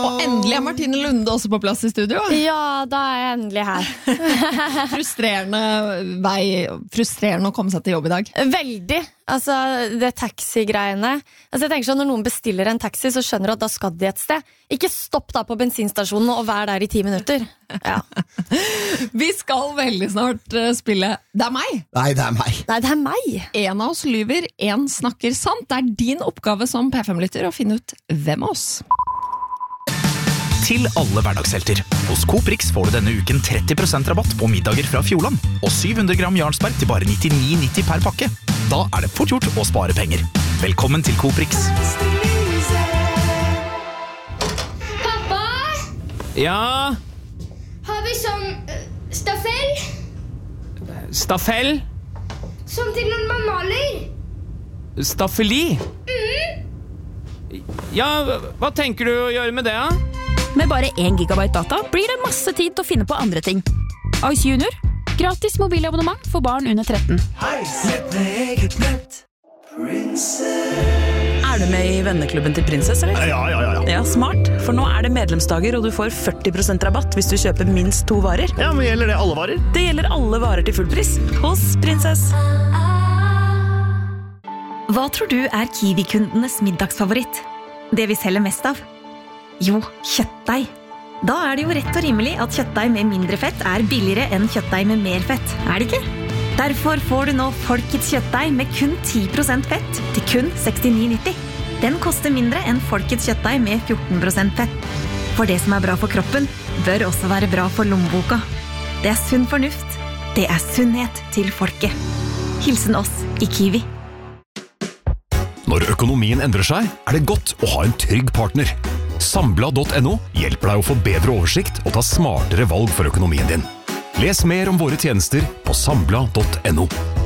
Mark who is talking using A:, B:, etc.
A: Og endelig Martine Lunde også på plass i studio.
B: Ja, da jeg endelig her.
A: Frustrerende å komme seg til jobb i dag.
B: Veldig. Altså, det taxi-greiene. Altså, jeg tenker sånn, når noen bestiller en taxi, så skjønner du at da skal de et sted. Ikke stopp da på bensinstasjonen og vær der i 10 minutter. Ja.
A: Vi skal veldig snart spille Det er meg.
C: Nei, det er meg.
B: Nei, det er meg.
A: En av oss lyver, en snakker sant. Det er din oppgave som P5-lytter å finne ut hvem av oss.
D: Til alle hverdagshelter. Hos Coop Rix får du denne uken 30% rabatt på middager fra Fjordland, og 700 gram Jarlsberg til bare 99,90 per pakke. Da er det fort gjort å spare penger. Velkommen til Coop Rix.
E: Pappa,
F: Ja,
E: har vi sånn staffell?
F: staffell,
E: Sånn til når man maler?
F: staffeli. Ja, hva tenker du å gjøre med det, da?
G: Med bare 1 gigabyte data blir det masse tid til å finne på andre ting. Ice Junior. Gratis mobilabonnement for barn under 13.
H: Er du med i venneklubben til Prinsess, eller?
C: Ja.
H: Ja, smart. For nå er det medlemsdager, og du får 40% rabatt hvis du kjøper minst 2 varer.
C: Ja, men gjelder det alle varer?
H: Det gjelder alle varer til full pris hos Prinsess.
G: Hva tror du er Kiwi-kundenes middagsfavoritt? Det vi selger mest av? Jo, kjøttdeig. Da er det jo rett og rimelig at kjøttdeig med mindre fett er billigere enn kjøttdeig med mer fett, er det ikke? Derfor får du nå Folkets kjøttdeig med kun 10% fett til kun 69,90. Den koster mindre enn Folkets kjøttdeig med 14% fett. For det som er bra for kroppen, bør også være bra for lommeboka. Det er sunn fornuft. Det er sunnhet til folket. Hilsen oss i Kiwi.
I: Når økonomien endrer seg, er det godt å ha en trygg partner. Sambla.no hjelper deg å få bedre oversikt og ta smartere valg for økonomien din. Les mer om våre tjenester på sambla.no.